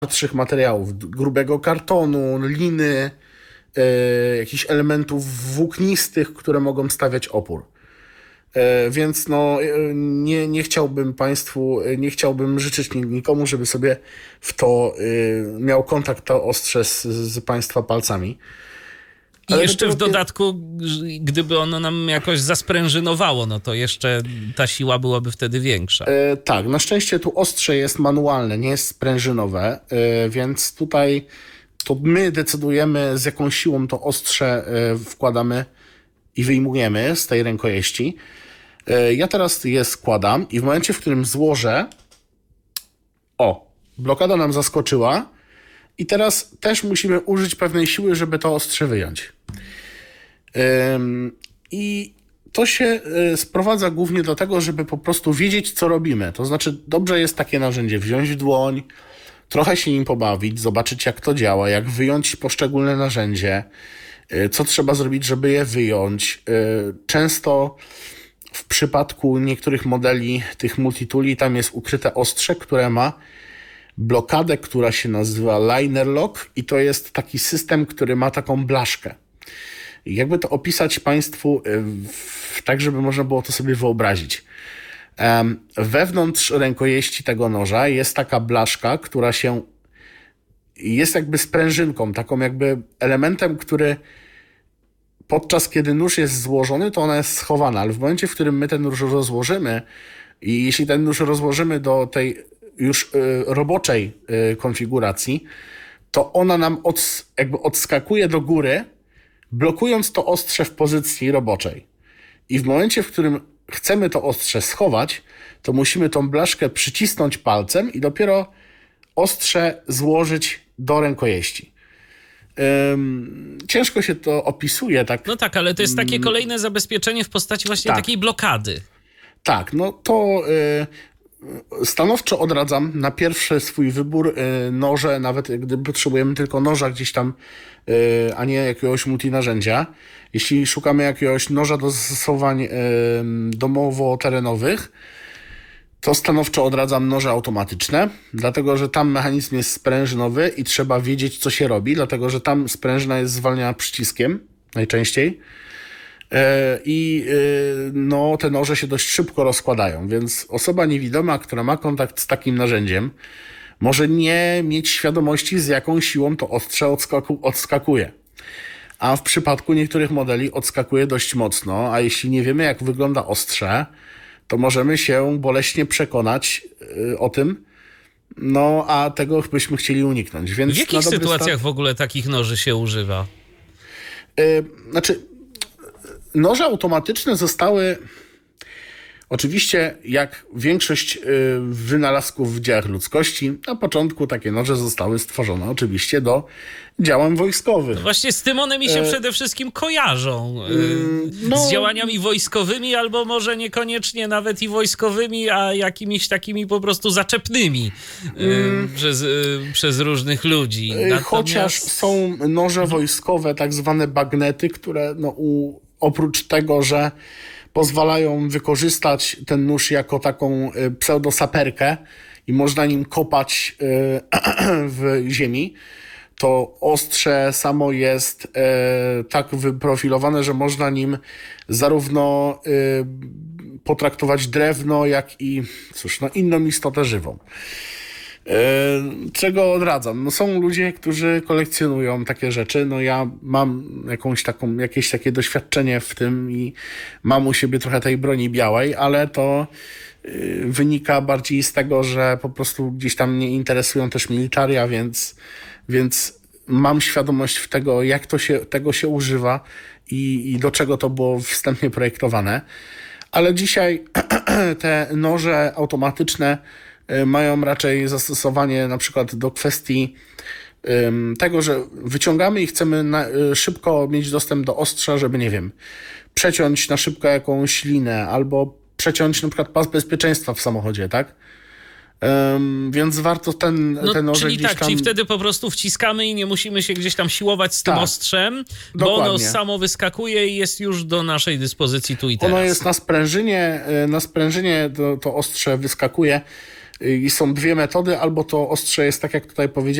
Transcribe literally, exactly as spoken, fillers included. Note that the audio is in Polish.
twardszych materiałów, grubego kartonu, liny, e, jakichś elementów włóknistych, które mogą stawiać opór. E, więc no, e, nie, nie chciałbym Państwu, nie chciałbym życzyć nikomu, żeby sobie w to e, miał kontakt to ostrze z, z Państwa palcami. I Ale jeszcze w dopiero- dodatku, gdyby ono nam jakoś zasprężynowało, no to jeszcze ta siła byłaby wtedy większa. E, tak, na szczęście tu ostrze jest manualne, nie jest sprężynowe, e, więc tutaj to my decydujemy, z jaką siłą to ostrze e, wkładamy i wyjmujemy z tej rękojeści. E, ja teraz je składam i w momencie, w którym złożę, o, blokada nam zaskoczyła i teraz też musimy użyć pewnej siły, żeby to ostrze wyjąć. Ym, I to się y, sprowadza głównie do tego, żeby po prostu wiedzieć, co robimy. To znaczy, dobrze jest takie narzędzie wziąć w dłoń, trochę się nim pobawić, zobaczyć, jak to działa, jak wyjąć poszczególne narzędzie, y, co trzeba zrobić, żeby je wyjąć. Y, Często w przypadku niektórych modeli tych multitooli tam jest ukryte ostrze, które ma blokadę, która się nazywa liner lock i to jest taki system, który ma taką blaszkę. Jakby to opisać Państwu w, tak, żeby można było to sobie wyobrazić. Um, wewnątrz rękojeści tego noża jest taka blaszka, która się jest jakby sprężynką, taką jakby elementem, który podczas kiedy nóż jest złożony, to ona jest schowana, ale w momencie, w którym my ten nóż rozłożymy i jeśli ten nóż rozłożymy do tej już y, roboczej y, konfiguracji, to ona nam od, jakby odskakuje do góry, blokując to ostrze w pozycji roboczej. I w momencie, w którym chcemy to ostrze schować, to musimy tą blaszkę przycisnąć palcem i dopiero ostrze złożyć do rękojeści. Ym, ciężko się to opisuje. Tak. No tak, ale to jest takie kolejne zabezpieczenie w postaci właśnie Tak. takiej blokady. Tak, no to y, stanowczo odradzam na pierwszy swój wybór y, noże, nawet gdy potrzebujemy tylko noża gdzieś tam, y, a nie jakiegoś multinarzędzia. Jeśli szukamy jakiegoś noża do zastosowań y, domowo-terenowych, to stanowczo odradzam noże automatyczne, dlatego że tam mechanizm jest sprężynowy i trzeba wiedzieć, co się robi, dlatego że tam sprężyna jest zwalniana przyciskiem najczęściej. I no, te noże się dość szybko rozkładają, więc osoba niewidoma, która ma kontakt z takim narzędziem, może nie mieć świadomości, z jaką siłą to ostrze odskaku- odskakuje. A w przypadku niektórych modeli odskakuje dość mocno, a jeśli nie wiemy, jak wygląda ostrze, to możemy się boleśnie przekonać o tym, no a tego byśmy chcieli uniknąć. Więc W jakich na dobry sytuacjach start, w ogóle takich noży się używa? Yy, znaczy, noże automatyczne zostały, oczywiście jak większość y, wynalazków w dziejach ludzkości, na początku takie noże zostały stworzone oczywiście do działań wojskowych. Właśnie z tym one mi się E... przede wszystkim kojarzą. Y, no... Z działaniami wojskowymi, albo może niekoniecznie nawet i wojskowymi, a jakimiś takimi po prostu zaczepnymi y, mm. przez, y, przez różnych ludzi. Natomiast... Chociaż są noże wojskowe, tak zwane bagnety, które no, u, oprócz tego, że pozwalają wykorzystać ten nóż jako taką pseudosaperkę i można nim kopać w ziemi, to ostrze samo jest tak wyprofilowane, że można nim zarówno potraktować drewno, jak i cóż, no, inną istotę żywą. Czego odradzam? No są ludzie, którzy kolekcjonują takie rzeczy. No ja mam jakąś taką, jakieś takie doświadczenie w tym i mam u siebie trochę tej broni białej, ale to wynika bardziej z tego, że po prostu gdzieś tam mnie interesują też militaria, więc, więc mam świadomość w tego, jak to się, tego się używa i, i do czego to było wstępnie projektowane. Ale dzisiaj te noże automatyczne mają raczej zastosowanie na przykład do kwestii um, tego, że wyciągamy i chcemy na, szybko mieć dostęp do ostrza, żeby, nie wiem, przeciąć na szybko jakąś linę albo przeciąć na przykład pas bezpieczeństwa w samochodzie, tak? Um, więc warto ten, no, ten noże czyli gdzieś tak, tam... czyli wtedy po prostu wciskamy i nie musimy się gdzieś tam siłować z tak, tym ostrzem, bo dokładnie. ono samo wyskakuje i jest już do naszej dyspozycji tu i teraz. Ono jest na sprężynie, na sprężynie to, to ostrze wyskakuje. I są dwie metody, albo to ostrze jest tak, jak tutaj powiedziałem,